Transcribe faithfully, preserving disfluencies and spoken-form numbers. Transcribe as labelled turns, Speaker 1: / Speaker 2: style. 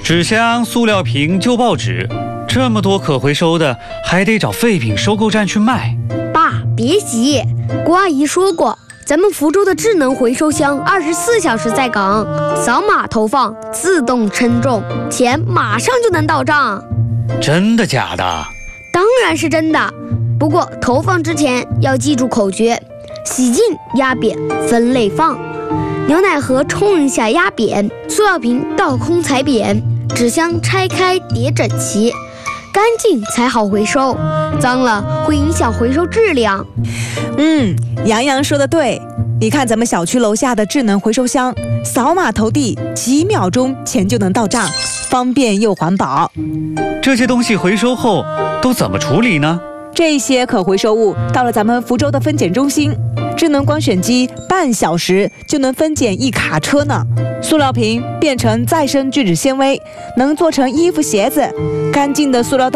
Speaker 1: 纸箱、塑料瓶、旧报纸，这么多可回收的，还得找废品收购站去卖。
Speaker 2: 爸，别急，郭阿姨说过，咱们福州的智能回收箱二十四小时在岗，扫码投放，自动称重，钱马上就能到账。
Speaker 1: 真的假的？
Speaker 2: 当然是真的，不过投放之前要记住口诀：洗净、压扁、分类放。牛奶盒冲一下压扁，塑料瓶倒空踩扁，纸箱拆开叠整齐，干净才好回收，脏了会影响回收质量。
Speaker 3: 嗯，杨洋说的对，你看咱们小区楼下的智能回收箱，扫码投递，几秒钟钱就能到账，方便又环保。
Speaker 1: 这些东西回收后都怎么处理呢？
Speaker 3: 这些可回收物到了咱们福州的分拣中心，智能光选机半小时就能分拣一卡车呢。塑料瓶变成再生聚酯纤维，能做成衣服鞋子，干净的塑料袋